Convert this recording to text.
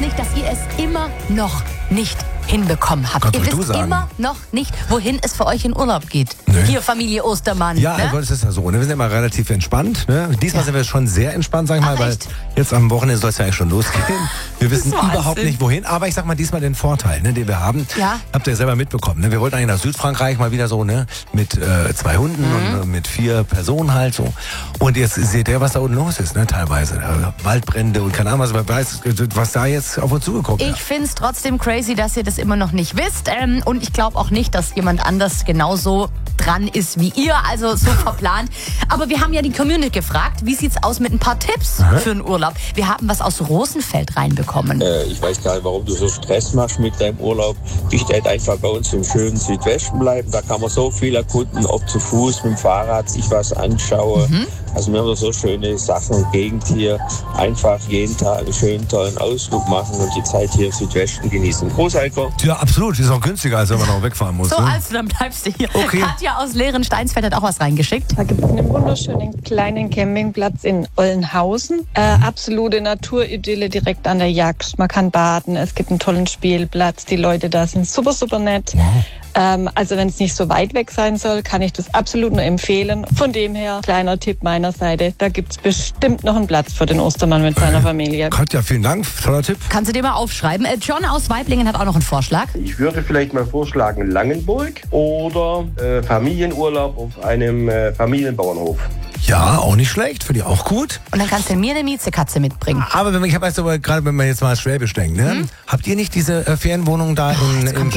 nicht, dass ihr es immer noch nicht hinbekommen habt. Gott, Ihr willst du wisst sagen? immer noch nicht, wohin es für euch in Urlaub geht. Nee. Hier, Familie Ostermann. Ja, ne? also das ist ja so. Ne? Wir sind immer relativ entspannt. Ne? Diesmal sind wir schon sehr entspannt, sag ich mal, Ach, weil echt? jetzt am Wochenende soll es ja eigentlich schon losgehen. Wir wissen Wahnsinn. überhaupt nicht, wohin. Aber ich sag mal, diesmal den Vorteil, ne, den wir haben. Ja. Habt ihr ja selber mitbekommen. Ne? Wir wollten eigentlich nach Südfrankreich mal wieder so, ne, mit 2 Hunden und mit 4 Personen halt so. Und jetzt seht ihr, was da unten los ist, ne, teilweise. Waldbrände und keine Ahnung, was da jetzt auf uns zugekommen ist. Ich finde es trotzdem crazy, dass ihr das immer noch nicht wisst. Und ich glaube auch nicht, dass jemand anders genauso dran ist wie ihr, also so verplant. Aber wir haben ja die Community gefragt, wie sieht's aus mit ein paar Tipps für einen Urlaub? Wir haben was aus Rosenfeld reinbekommen. Ich weiß gar nicht, warum du so Stress machst mit deinem Urlaub. Ich werde einfach bei uns im schönen Südwesten bleiben. Da kann man so viel erkunden, ob zu Fuß, mit dem Fahrrad, sich was anschaue. Also wir haben so schöne Sachen und Gegend hier. Einfach jeden Tag einen schönen, tollen Ausflug machen und die Zeit hier im Südwesten genießen. Groß, Heiko. Ja, absolut. Ist auch günstiger, als wenn man noch wegfahren muss. So, ne? also dann bleibst du hier. Okay. Katja aus Lehren-Steinsfeld hat auch was reingeschickt. Da gibt es einen wunderschönen kleinen Campingplatz in Ollenhausen. Absolute Naturidylle direkt an der Jagd. Man kann baden, es gibt einen tollen Spielplatz. Die Leute da sind super, super nett. Also wenn es nicht so weit weg sein soll, kann ich das absolut nur empfehlen. Von dem her, kleiner Tipp meiner Seite, da gibt es bestimmt noch einen Platz für den Ostermann mit seiner Familie. Katja, vielen Dank. Toller Tipp. Kannst du dir mal aufschreiben. John aus Weiblingen hat auch noch einen Vorschlag. Ich würde vielleicht mal vorschlagen Langenburg oder Familienurlaub auf einem Familienbauernhof. Ja, auch nicht schlecht. Finde ich auch gut. Und dann kannst du mir eine Miezekatze mitbringen. Aber ich habe gerade, wenn man jetzt mal Schwäbisch denkt, ne? Habt ihr nicht diese Ferienwohnung da in